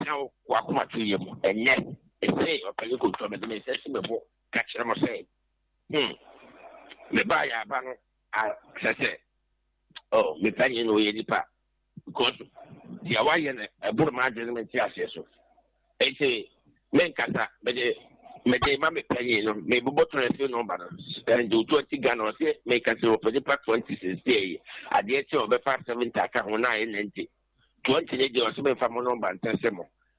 now Wakuma to you, and yet, a say or political from the necessity of catch them or say, me buy a banner, I say, oh, me penny no any part, because the Hawaiian a good management, yes, so. It's a men cata, but the mammy penny, maybe bottle a few numbers, and do 20 gun or say, make us open the pack 26 day, at the edge of the 5-7 taka on 9 20 or 7 from number and 10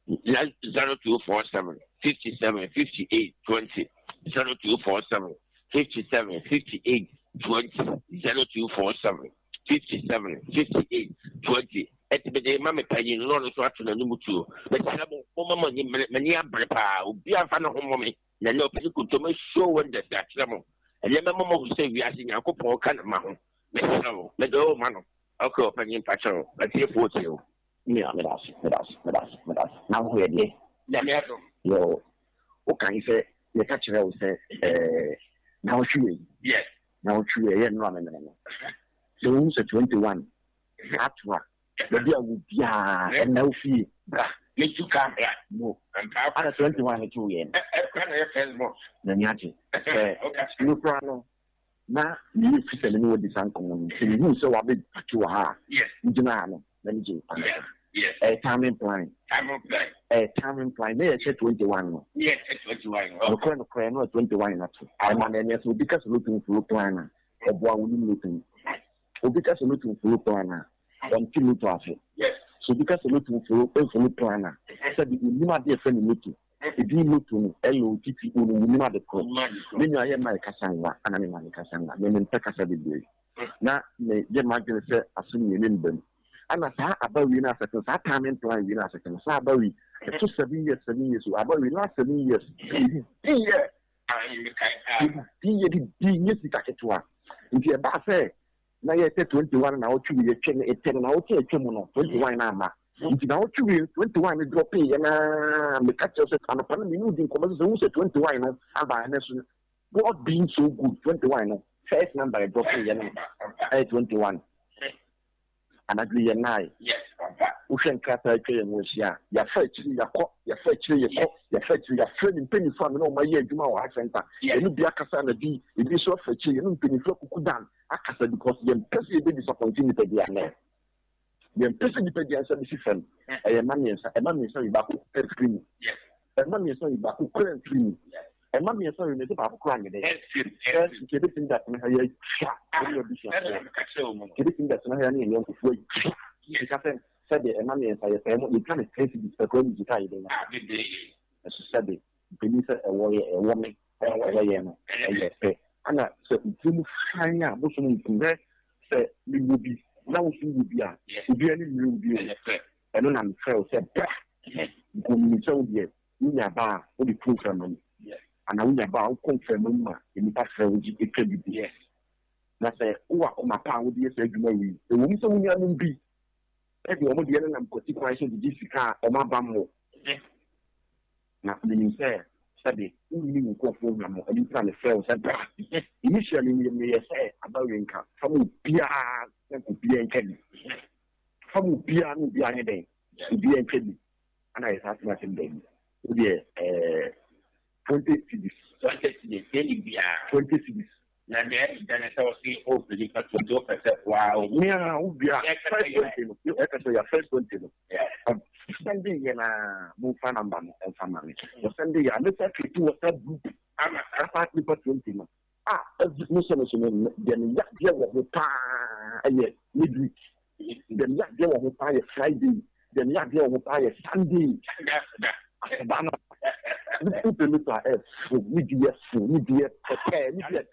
0247 57 58 20 0247 57 58 20 0247 57 58 20 at the mammy penny, no one to the number 2. But some many are be a fan of home. The no people to make sure when that's that. And then my mom will say, we are seeing a couple of kind of man. Let the old man. Okay, opinion patrol. Let's hear for you. Yeah, with us. Now we're there. Yo, what can you say? The catcher will say, now she, yes, now she, and running. So, 21. That's what the deal would be, and no fee. Let you come here. No, I'm 21 and 2 years. The Yachi. No problem. Now, you feel no this uncle. So I'll be to her. Yes, Janano. Yes, a timing plan. A timing plan. May I say 21? Yes, 21. The current plan was 21. I'm on the so because looking for a planner, a boy looking. Or because looking for a planner, until to us. Yes. So because looking for a planner, I said, you might be a friend meeting. If you look to LOTP, you know the code. Then I am my Cassandra, and I'm my Cassandra, then Pekasa the day. Now, the Margaret said, assuming you them. And I saw about winner seconds, that time in plan winner seconds, Sabari, 7 years, about we last 7 years. 10 years. 10 years, if you're about say, now you said 21 and I'll choose a 10 and I'll take a 21 hour. If now 21 is dropping, and the catcher said, I'm a family moving conversation, 21, and by nation, God being so good, 21, first number dropping, and 21. And agree and I. Yes, Ocean Cata and Russia. Your fetch, your cock, your fetch, your friend in penny farm, no, my year, Juma, center. You be a Cassandra D, if you saw fetch, you don't penny flock down. I said because the person disappointing with the name. The person depends on the system. A man is sorry back screen. Yes, a man is sorry back current screen. A man is sorry about crying. Everything that I everything that's not any young before you said the man is you can't face it according to Kai. As you said, it beneath a warrior, a woman, and I said, you find out what you can say, we will be now, she will be any new deal. And then I'm said, you so dear, you never will be proof from me. And I will never confirm in the past, it can be yes. Na say o my pa wo dey say adwuma wi e wo mi so wo nyanum bi e de o mo de na mkoti kwa so di sika o ma ba mo na me say sabe wo ni nko fo na mo ani tra me say sabe initially me say about nka famu bia na ko bia nka ni famu bia no bia ne den bia nka ni ana isa na tin den wo de 20 cities bia 20 cities. Na then I saw see hope the to wow. Yeah, ubia. First one. Sunday na move number and family. Sunday ya let's say to WhatsApp group. I'm a people 20. Then ya wo pa midweek. Then ya wo pa Friday. Then ya wo pa Sunday. People look at us, we do prepare,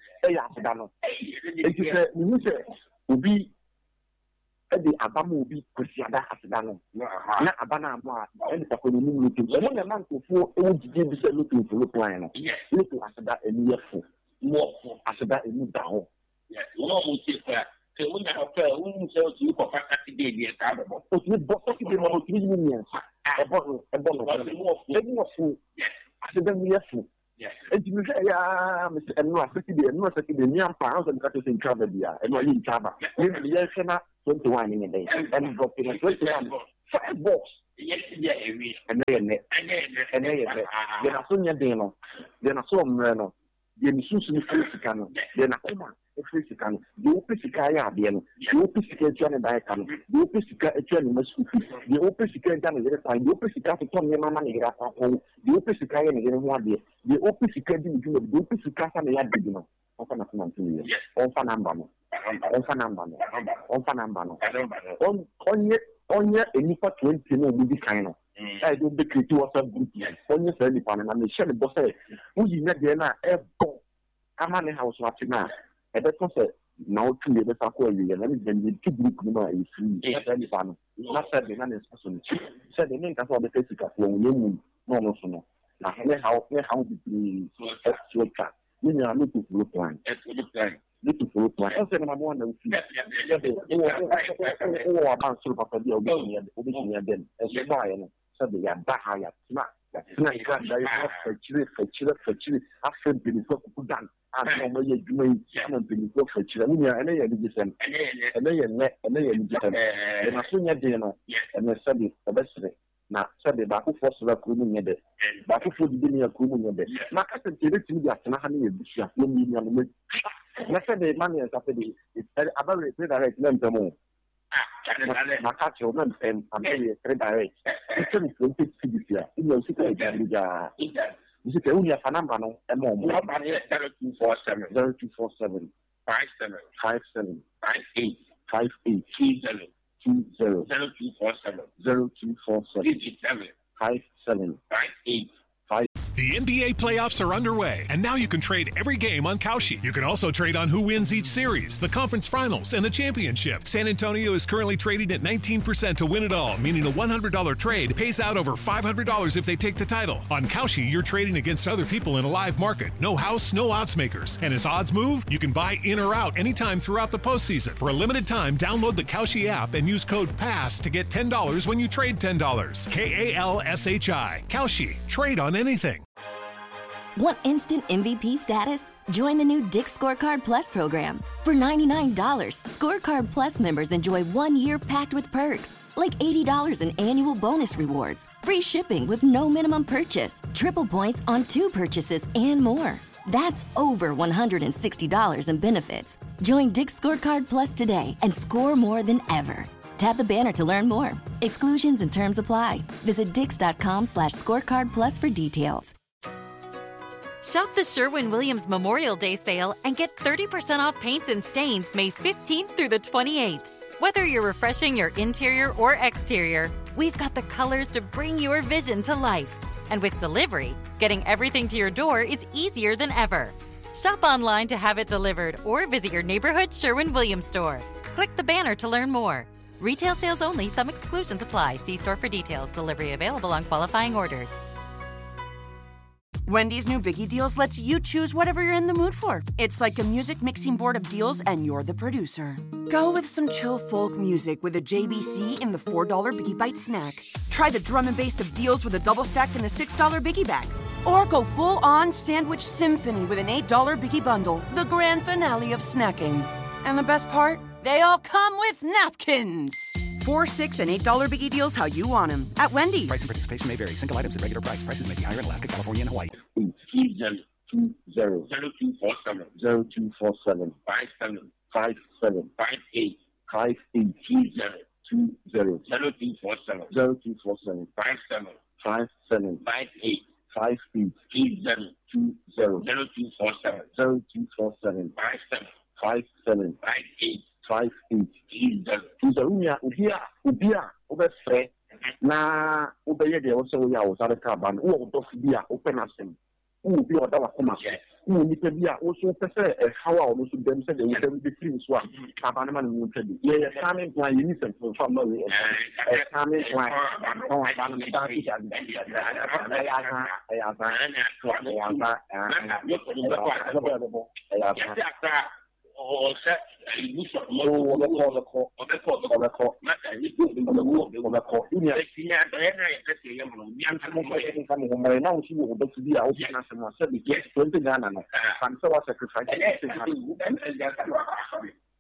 you say, will be at the Abamu will be Christiana Asadano, not Abana, and the community looking. When a man before old James looking for look line, looking after that and year for more after that and move down. Yes, one will say that. So when I have who sells you for Saturday, the accountable. But with Boston, 3 million. A bottle, more food. I said, then we have food. Yes. And you say, yeah, Mr. And no, the near pounds and cutters in travel here, and not in travel. Yes, 21 in a day, and dropping a 21. 5 box. Yes, yeah, and then I saw your demo. Then I saw Mreno. Then Susan Frisican. Then I come Frisican. The Opisica, the Opisica Johnny Diacan. The Opisica Johnny Muscu. The Opisica Johnny Time. The Opisica to Tommy Mamma at home. The Opisica and 1 day. The Opisica didn't do the Opisica and the Adino. On Fanamano. On yet, and you put 20 will be kind of. I don't be creative or some good. On your family, and the Shelly Boss, who you met the I'm on the house watching now. And that's what now 2 years ago, and then you keep looking at free. Not said the man is person. Said the name of the physical from you. No. Now, how be extra cat. You are looking for a plan. Little for plan. I said, I'm one of them. Oh, about so Papa, the obedience then. As you buy and said they are Bahaya, smack. For chili, after being put down. I don't know you're doing something for chili, and they are and I soon at dinner, and they said it the best. Now, said the Baku force of a crooning at it. Baku for the dinner crooning at it. Marcus and Tilly, that's not having a bishop, no million. Let's say the money is after the about the direct number. Macacho, and I'm very direct. It's only 20 cities here. In your city, you see, only a Fanamano and more. 0247 0247 57 58 58 20 0247 0247 57 58 5. The NBA playoffs are underway, and now you can trade every game on Kalshi. You can also trade on who wins each series, the conference finals, and the championship. San Antonio is currently trading at 19% to win it all, meaning a $100 trade pays out over $500 if they take the title. On Kalshi, you're trading against other people in a live market. No house, no odds makers. And as odds move, you can buy in or out anytime throughout the postseason. For a limited time, download the Kalshi app and use code PASS to get $10 when you trade $10. KALSHI. Kalshi. Trade on anything. Want instant MVP status? Join the new Dick's Scorecard Plus program. For $99, Scorecard Plus members enjoy 1 year packed with perks, like $80 in annual bonus rewards, free shipping with no minimum purchase, triple points on 2 purchases, and more. That's over $160 in benefits. Join Dick's Scorecard Plus today and score more than ever. Tap the banner to learn more. Exclusions and terms apply. Visit dix.com/scorecard plus for details. Shop the Sherwin-Williams Memorial Day sale and get 30% off paints and stains May 15th through the 28th. Whether you're refreshing your interior or exterior, we've got the colors to bring your vision to life. And with delivery, getting everything to your door is easier than ever. Shop online to have it delivered or visit your neighborhood Sherwin-Williams store. Click the banner to learn more. Retail sales only. Some exclusions apply. See store for details. Delivery available on qualifying orders. Wendy's new Biggie Deals lets you choose whatever you're in the mood for. It's like a music mixing board of deals, and you're the producer. Go with some chill folk music with a JBC in the $4 Biggie Bite snack. Try the drum and bass of deals with a double stack in the $6 Biggie Bag. Or go full-on sandwich symphony with an $8 Biggie Bundle, the grand finale of snacking. And the best part? They all come with napkins. $4, $6, and $8 Biggie Deals how you want them at Wendy's. Price and participation may vary. Single items at regular price. Prices may be higher in Alaska, California, and Hawaii. 0247 0247 57 57 58 58 20 0247 57 57 58 58 20 0247 0247 57 58 58 Ubia, Ubefre, na Ubaya, the also Yaos, other carbon, or Dofia, open us him. Ubi or Dava Comas, Unipia also prefer how also them said they would be free swap, Cabanaman would tell you. Yeah, coming by innocent from family, coming by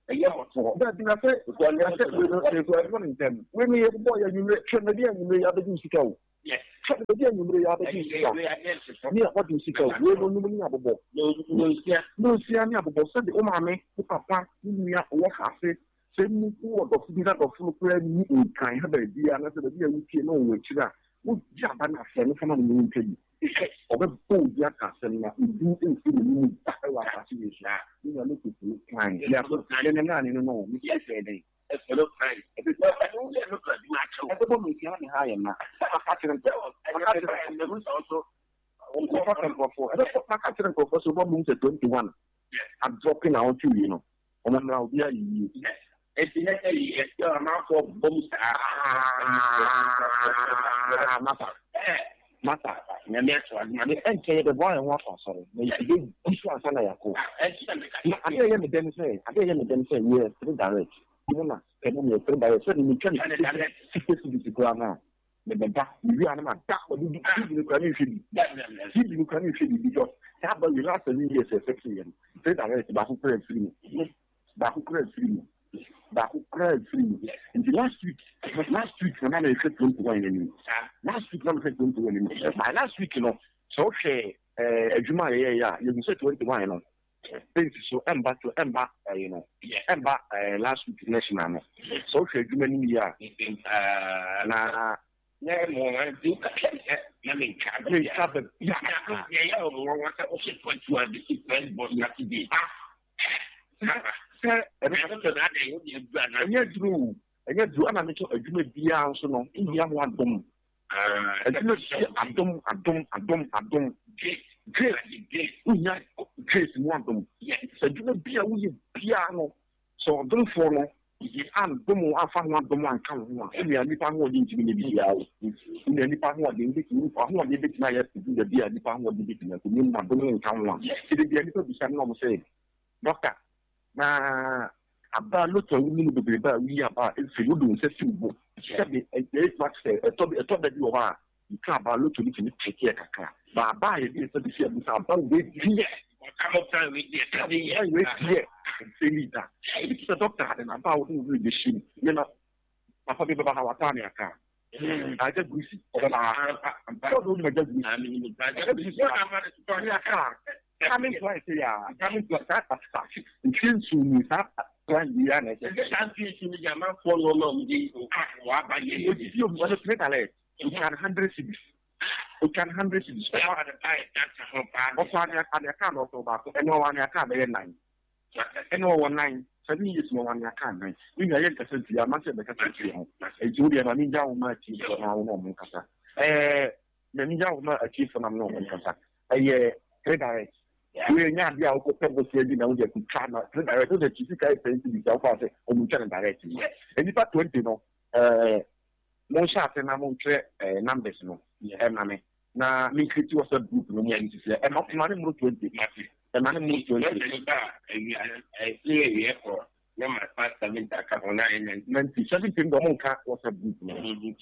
for that. I said, when we have a boy, and you train again, you may have a musical. Yes, again, you may have a musical. What do you see? We don't know about no, see, I'm about Sunday. Oh, mammy, papa, you have what I say. Send me forward of that of full prayer, you can have a dear, and I said, we can know which you are. Would jump and send from the moon to you. Or the food, Yaka, sending up, you do things in the moon. You are looking for kind. You have looked at any man in the know. Yes, they. As for look kind. If it's not, I don't look like natural. At the moment, you have a high and I can't tell. And the roots also. I can't go for so 1 month at 21. I'm dropping out to you know. And now, yeah, you. It's the amount of bombs. Mata, na next one, and say the boy and what sorry. Maybe this one, I hear them say, yes, 3 direct. You know, and then you 3 direct. Certainly, you can't the grammar. The back, you are not that, but you can because have the last years a 6 years. 3 direct, but who pray free. But who pray free. That who cried free. And the last week, when I said 21 last week, I'm saying 21 by last week, you know, so say, Juma, yeah, you can say 21, you know. So, Emba to Emba, you know, Emba last week, national. So, say, Juma, yeah, and yet drew, and I make a Juma beyond so long. India one dome. And you see, I don't. Grace one dome. Yes, a Juma be a wee piano. So don't follow. And Domo, I found one dome and come one. And we are nipping what into the house. In the nipping what they did, what they did, my to do the beer, nipping what they did to me, my dome and come one. It is the little bit normal say, Doctor. Na about lot of women to be about we about if you do say simple. A great much say a top that you are. You can't about look to it in the take care. But buy it is the same about wait here. Come up time with the wait here. Say that. It's a doctor and about who read the machine. You know, Papa people about how Tanya can. I just wish I'm probably just I mean, coming to I say, coming to attack a staff. It seems to me that when the honest, the man follow along the you want to play a you can 100 cities. You can 100 cities. What's on your account of tobacco? And no one account by 9. And no 1 7 years no one account. We are yet to say, I must have a country. A Julia Ninja, my chief for now, no Moncasa. The Ninja, a chief for now, no Moncasa. A year, 3 direct. We are not the alcohol pebble saying, now they could try not to direct the Chica to be self or Mutan directly. And if at 20, no, no shot and I won't share numbers, no, and now, me was a book, no, and not money more 20, and money more 20. I clear for my past 7 and 17 Domonka was a book. 20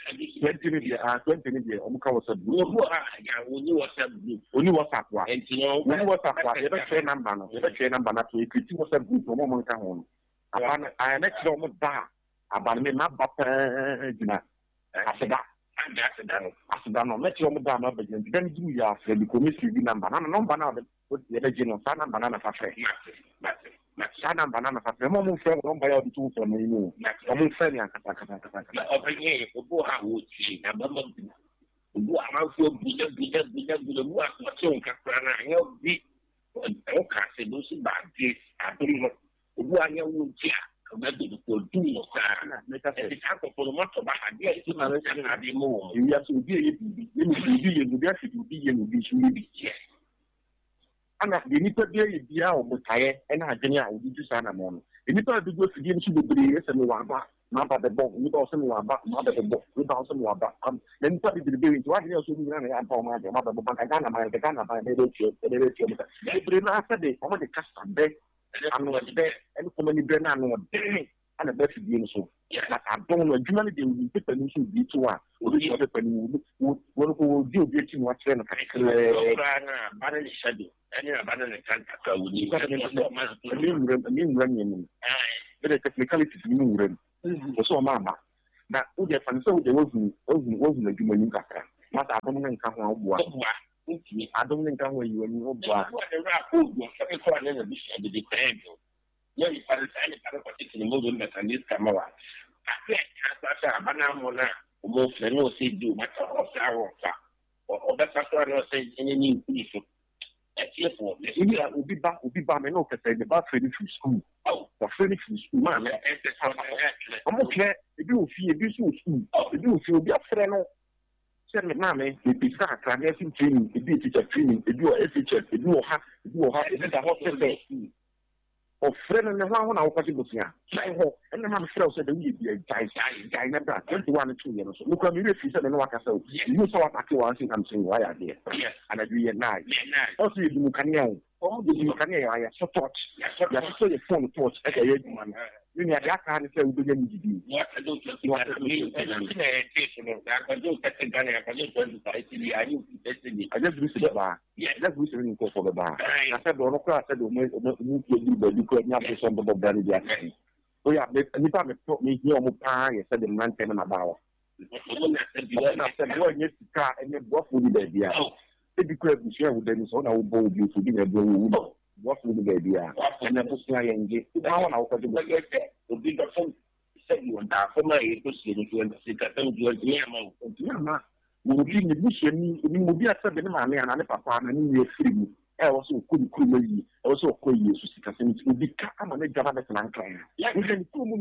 Omka was a book. Only was up one. And you know, when was up one, you ever train number, not to equity was a book for Momonka home. I next moment bar about me, not Bappa. After that. After that, let your madam up again. Then do you have the committee number? No banana with the original Sana Banana Cafe. Sana Banana Cafe. Mom friend won't buy all the tools from you. I'm friendly and over here for Boha would see a bubble. Who are also bigger, what's on Caprana. You'll be okay, those bad days. I believe who are you? For doing the for the month of ideas to manage and more. You have to be yes. And the nipper day be out of Tire and I will do Sanamon. The nipper to go to give to the breeze and one back, not at the boat, without some one back, not at the boat, without some one back. Then probably the baby to what else would be running out of my mother, but I can't mind the Ghana by the day. They bring after the common custom day. I'm not there, and so many brand and a better being so. I don't know, generally they will be people who be to one, or the other penny who do get in what's in a banner shadow, and a banner can't go with you. The technicality is new room. So, Mamma. Now, who the fan so there wasn't a human in Kaka. What I don't think I don't think I will you and no black. What the rap food was coming for another mission to the table. Yeah, if I decided to particular movement and this camera. I said, Banamona, most no say do much of our or that's what I say any new issue. Will be back, and look at the back training from school. Oh, for training from school, man. I'm okay. If you feel this school, if you feel the friend, send me, mammy, if you start training, if you teacher training, if you are a teacher, if you have, it's a hospital day. Or friend and the one I was possible here. And the man said that we be a guy, never 21 and 2 years. Look at me, if you said, and what I said, you saw what I was saying, why I did. Yes, and I agree at night. Also, you can all the you can I support. Yes, so your phone torch at a young man. You know, that kind of thing, what I do, what I mean, I just visit the bar. Yeah, let's visit him for the bar. I said, don't cross the move you could not be some of the very jack. Oh, yeah, if I put me here on the pie, I said the man came in about. I said, go and get the car and then what would be the idea? If you could share with them, so I will bold you to be a blue. What would be the idea? And I was saying, now I'll put the bigger phone. Said you and that for my position to understand that you are the will be in the mission, you will be a certain man and a papa and you free. I also couldn't cool also call you to see because it will be come on a government and clan. Yeah, we can come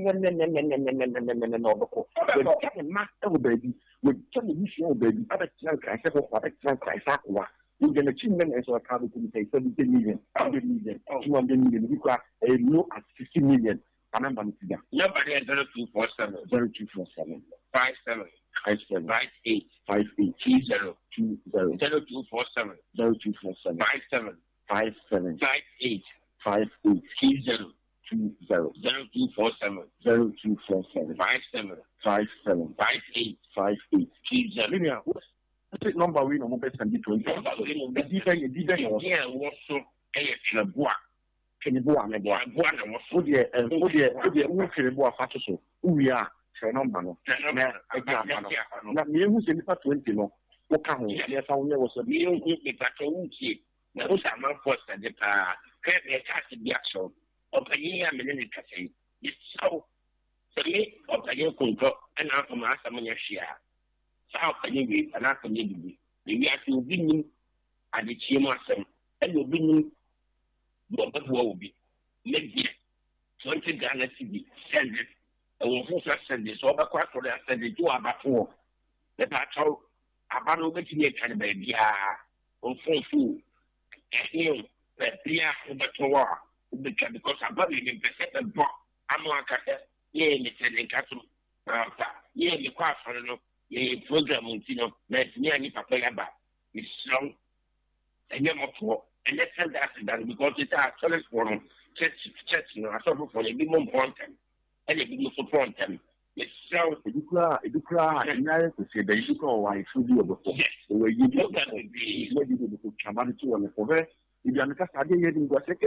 and baby. We can issue baby. Other chunk I said, what chunk I said, you can achievement as a card to pay 70 million, 100 million, 200 million. We got a low at 60 million. And I'm going to do nobody at 0247 0247 57 57 58 58 20 20 0247 0247 57 57 58 58 20 20 0247 0247 57 57 58 58 20. What's the number we know best and the 20? Yeah, what's so a bois. Can you go on a bois? Oh, dear, who can a bois fat so? We are phenomenal. Not me who's in the 20 no. What can we? Yes, I was a meal with the Patroni. Now, who's a man first at the car? Can't be a cat in the action. Of a year, I'm in the cafe. It's so. So, me, of a year, and I'm from Asamania share. South anyway, and after maybe we are to win at the Chiamasam, and you'll bring what will be. Maybe 20 Ghana city, send it, and we'll also send this over quite for that, send it to about 4. The patrol, about over to make kind of baby, on 4 food, and him, that Pia, over because I'm not even the book. I'm like, yeah, it's a castle. Yeah, the quite for the a program, you know, that's near any papa is strong and you're not poor. And let's send that because it's our service for them. Church, you know, I saw for a big more point and a big more support them. It's so, you cry, and I have to say, they should go why should be able to. Yes, the way you know that would be what you do to come out to and for her. If you understand, I didn't go say,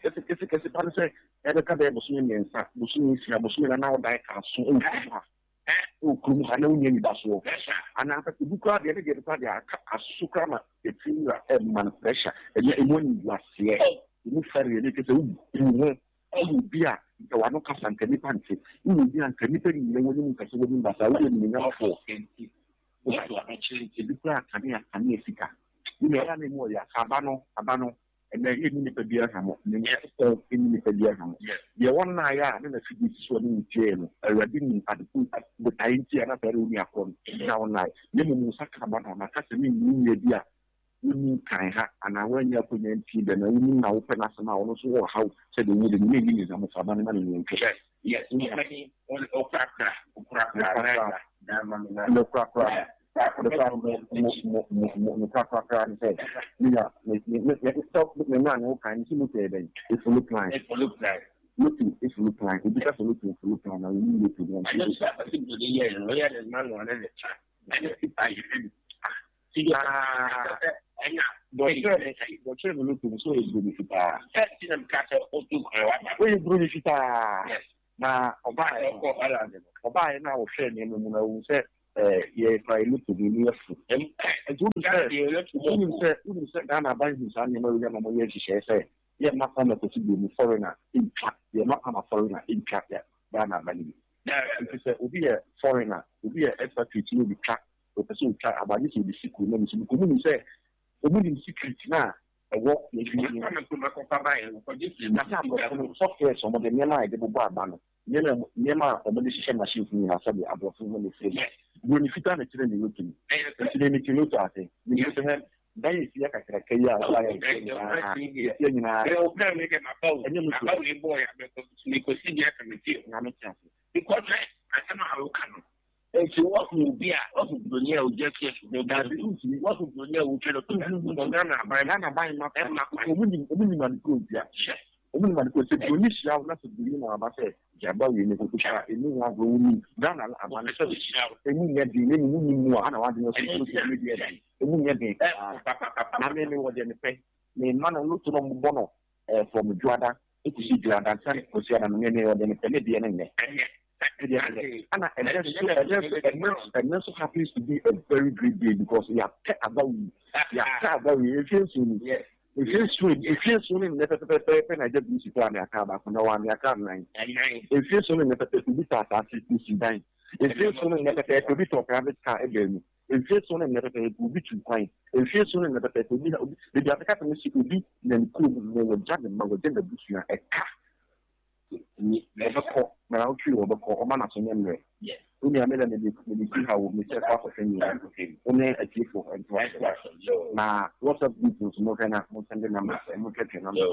oh, I know you that's all. And after the book, the other get a party, a sucrama, a finger, and man pressure, and yet when you are here, you ferry, you won't. Oh, dear, the one of Cassan can be fancy. You will be unconnected, you wouldn't pass within the Saudi for. What you are actually to declare Camilla. You know, any more, Abano. And then in the beer hammer, in the beer hammer. The one I am in a city swimming jail, a redeeming at the time, and a Perunia from now night. Lemon Sacabana, my cousin, you dear. You mean kind, and I went up in empty, then I mean now open us and also how said the need millions of money in cash. Yes, or crack, no crack. The problem said, yeah, stop the man who can look at it. It's look like. Looking, it's look like. It's just looking for look like. I need to do it. I just have to the year, and we had a man on it. And what's your looking so is good if you are. That's in a catcher or two. Where you good if you are. Now, buy now, Shane, and say, yes, I look to be near food. And you said, Ghana buys his animal, she said, you're not come to be a foreigner in track. You're not come a foreigner in track yet. Ghana money. If you say, will be a foreigner, will be an expert to be track. But the same track about this will be secret. The community say, the secret now. A walk, software, some of the Nema, the Bobban, Nema, or medication machine for me, I said, I brought from the when if you can't attend the looking, they make you look at it. You used to have. Then you see a Kaya, because I don't know how can. And so what will be a near just the Gazoo, what will near which are Ghana by my woman good, yes. Woman could say, you miss out not to be about it. Jabba, you never push out a new one room, Ghana, I want to say, and you get the many more. I don't want to say, I mean, what they pay. May man look to them bono from Juada, it is Juada, and San Jose, and many of them, and also happens to be a very great day because we are about you. It feels soon. It feels soon in the paper, I just use it on their car, but no one, their car line. It feels soon in the paper to be taught as it is done. It feels soon in the paper to be to a private car again. It feels soon in the paper to be too fine. It feels soon in the paper to be the other capacity to be then cool, they will judge them, but within the bush, a car. Never call now, true over call man of some memory. Yes, only a minute maybe see how we set off of any only a chief and twice. Now, what's up, people? No kind of sending numbers and look at your number.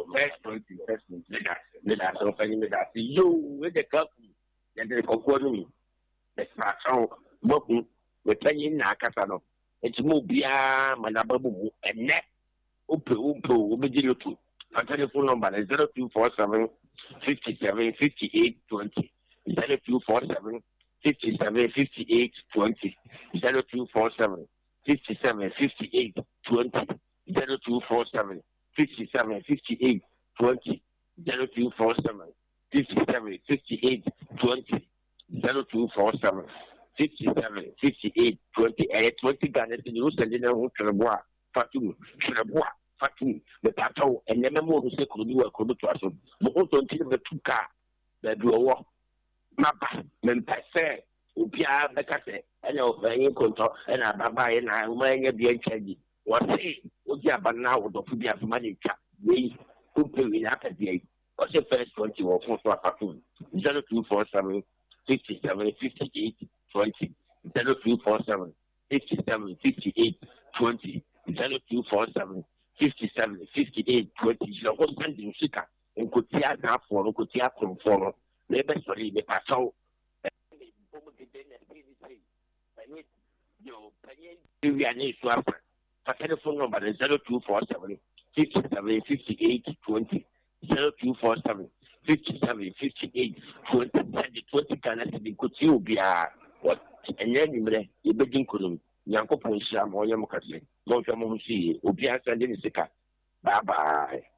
Let us open with that. You with the cup, and they concord me. That's not so. Smoking, we're playing Nakasano. It's Mubia, Manababu, and net. Umpo, Ubidilutu. My telephone number is 0247 57 58 20. 0247 57 58 20. 0247 57 58 20. 0247 57 58 20. 0247 57 58 20. 0247 57 58 20. 20 Ghana to use and then who can bois. Fatu, Fatu, the Tato, and never more to say could do a could to us. But also until the 2 car that do a walk. Mapa, Mempase, Upia, the Casse, and of any control, and a Baba and I may be a change. What say, Uja, but now the Fubia money cap, we who pay in after the 8. What's the first 20 or 4 Fatu? 0247 57 58 20. 0247 57 58 20. 0247 57 58 20. You are sending Sika and could see a for could see a conform. Maybe sorry, the patrol. We are need to have a telephone number 0247 57 58 20. 0247 57 58 20. Send the 20 can could you be a what? And then you begin to Yanko Ponsham or Yamokasi. Don't you see? Ubia sending Sika. Bye bye.